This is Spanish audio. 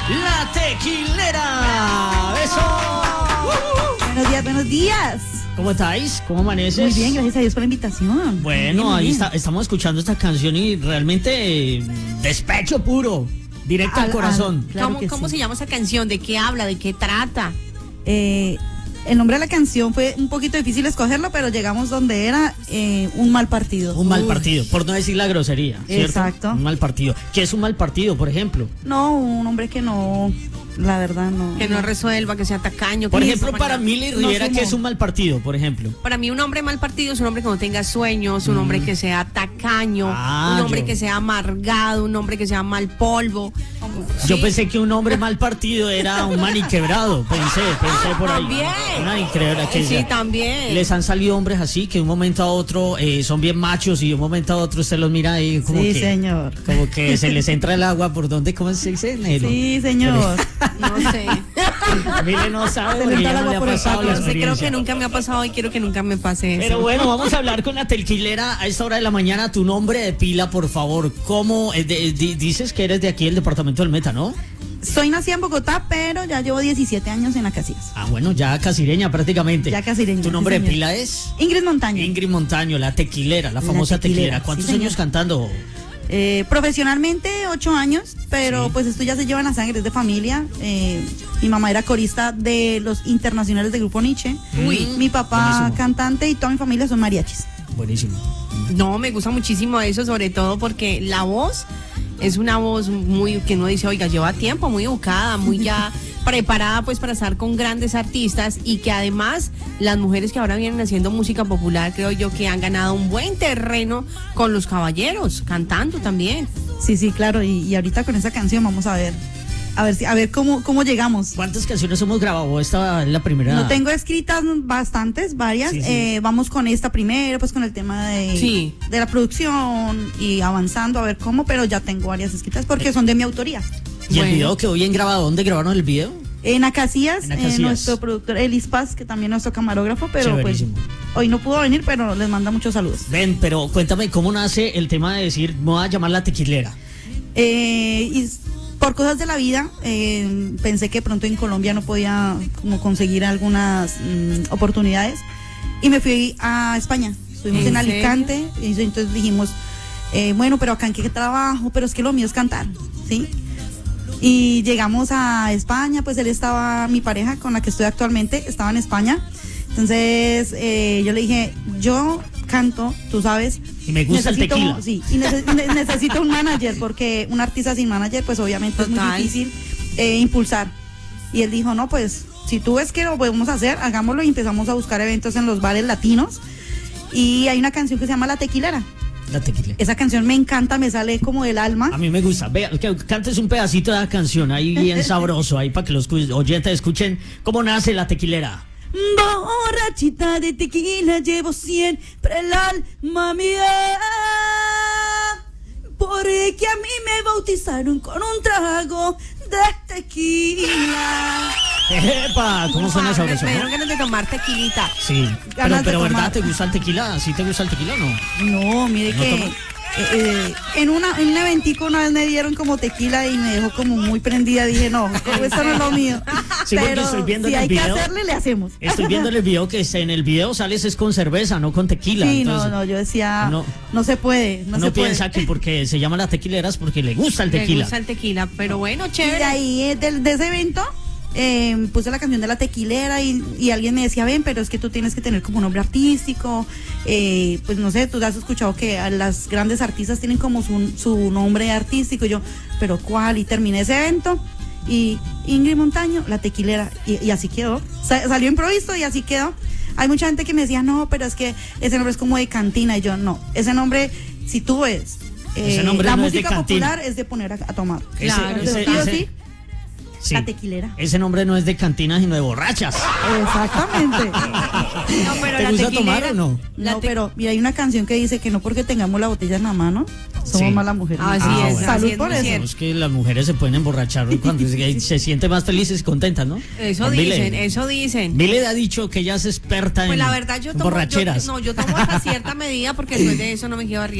La Tequilera. ¡Eso! Buenos días. ¿Cómo estáis? ¿Cómo amaneces? Muy bien, gracias a Dios por la invitación. Bueno, Muy ahí bien. estamos escuchando esta canción y realmente despecho puro, directo al corazón. Claro que ¿Cómo sí. se llama esa canción? ¿De qué habla? ¿De qué trata? El nombre de la canción fue un poquito difícil escogerlo, pero llegamos donde era un mal partido. Un mal partido, por no decir la grosería, ¿cierto? Exacto. Un mal partido. ¿Qué es un mal partido, por ejemplo? No, un hombre que no, la verdad no. Que no resuelva, que sea tacaño. Por que ejemplo, sea para mañana. Milly No Rivera, sumo. ¿qué es un mal partido, por ejemplo? Para mí un hombre mal partido es un hombre que no tenga sueños, un hombre que sea tacaño, Ah, un hombre yo- que sea amargado, un hombre que sea mal polvo. Yo Sí. pensé que un hombre mal partido era un maniquebrado, pensé por ahí. También. Un maniquebrado que Sí, ya- también. Les han salido hombres así que de un momento a otro son bien machos y de un momento a otro usted los mira y como Sí, que señor. como que se les entra el agua por donde, ¿cómo se dice? Nelo. Sí, señor. No sé. Mire, no sabe, Se le porque entra ya el no agua le ha por el pasado la patio. No sé, creo que experiencia. nunca me ha pasado y quiero que nunca me pase eso. Pero bueno, vamos a hablar con la tequilera a esta hora de la mañana. Tu nombre de pila, por favor. ¿Cómo? Dices que eres de aquí, el departamento del Meta, ¿no? Soy nacida en Bogotá, pero ya llevo 17 años en la Casillas. Ah, bueno, ya casireña prácticamente. Ya casireña, ¿Tu sí, nombre de señor. pila es? Ingrid Montaño. Ingrid Montaño, la tequilera, la famosa tequilera. tequilera, ¿Cuántos sí, señor. años cantando? Profesionalmente 8 años, pero Sí. pues esto ya se lleva en la sangre, es de familia. Mi mamá era corista de los internacionales del grupo Nietzsche. Uy, Mi papá buenísimo. cantante y toda mi familia son mariachis. Buenísimo. No, me gusta muchísimo eso, sobre todo porque la voz es una voz muy que uno dice, oiga, lleva tiempo, muy educada, muy ya preparada pues para estar con grandes artistas y que además las mujeres que ahora vienen haciendo música popular, creo yo que han ganado un buen terreno con los caballeros, cantando también. Sí, sí, claro. Y ahorita con esa canción vamos a ver cómo llegamos. ¿Cuántas canciones hemos grabado? Esta es la primera. No tengo escritas bastantes, varias. Sí, sí. Vamos con esta primero, pues con el tema Sí. de la producción y avanzando a ver cómo, pero ya tengo varias escritas porque son de mi autoría. ¿Y el Bueno. video que hoy en grabado? ¿Dónde grabaron el video? En Acacias, En Acacias. nuestro productor Elis Paz, que también es nuestro camarógrafo, pero pues Chéverísimo. hoy no pudo venir, pero les manda muchos saludos. Ven, pero cuéntame cómo nace el tema de decir, me voy a llamar la tequilera. Por cosas de la vida, pensé que pronto en Colombia no podía como conseguir algunas oportunidades y me fui a España. Estuvimos ¿En en serio? Alicante y entonces dijimos, bueno, pero acá en qué trabajo, pero es que lo mío es cantar, ¿sí? Y llegamos a España, pues él estaba, mi pareja con la que estoy actualmente, estaba en España. Entonces yo le dije, yo canto, tú sabes. Y me gusta el tequila. Sí, y necesito un manager, porque un artista sin manager, pues obviamente es Total. muy difícil impulsar. Y él dijo, no, pues si tú ves que lo podemos hacer, hagámoslo, y empezamos a buscar eventos en los bares latinos. Y hay una canción que se llama La Tequilera. La tequilera. Esa canción me encanta, me sale como del alma. A mí me gusta. Vea, que cantes un pedacito de la canción ahí bien sabroso, ahí para que los oyentes escuchen cómo nace la tequilera. Borrachita de tequila llevo siempre el alma mía, porque a mí me bautizaron con un trago de tequila. ¡Epa! ¿Cómo suena Me sabroso, dieron no? ganas de tomar tequilita. Sí. Ganas de Pero ¿verdad? tomar. ¿Te gusta el tequila? ¿Sí te gusta el tequila o no? No, mire ¿No que toma? en un eventico una vez me dieron como tequila y me dejó como muy prendida. Dije, no, eso no es lo mío. Sí, porque Pero estoy viendo si en el hay video. que hacerle, le hacemos. Estoy viendo en el video que en el video sales es con cerveza, no con tequila. Sí, entonces, no, yo decía, no- no se puede, no uno se puede. piensa que porque se llama la tequilera es porque le gusta el Me tequila. gusta el tequila, pero bueno, Y de chévere. ahí, de ese evento, puse la canción de La Tequilera y alguien me decía, ven, pero es que tú tienes que tener como un nombre artístico. Pues no sé, tú has escuchado que a las grandes artistas tienen como su nombre artístico. Y yo, ¿pero cuál? Y terminé ese evento y Ingrid Montaño, La Tequilera. Y así quedó. Salió improviso y así quedó. Hay mucha gente que me decía, no, pero es que ese nombre es como de cantina. Y yo, no, ese nombre, si tú ves, Ese nombre la no es de música cantina. popular es de poner a tomar. Claro, Entonces, total. sí o sí, Sí. La Tequilera. Ese nombre no es de cantina, sino de borrachas. Exactamente. No, pero ¿Te la gusta tequilera- tomar o no? No, pero mira, hay una canción que dice que no porque tengamos la botella en la mano, somos Sí. malas mujeres. Así Ah, es, bueno. Salud así es, por muy eso. cierto. Es que las mujeres se pueden emborrachar cuando se sienten más felices y contentas, ¿no? Eso Con dicen, Mile. eso dicen. Mile ha dicho que ella es experta Pues en la verdad yo tomo, borracheras. yo tomo hasta cierta medida porque después de eso no me quiero arriesgar.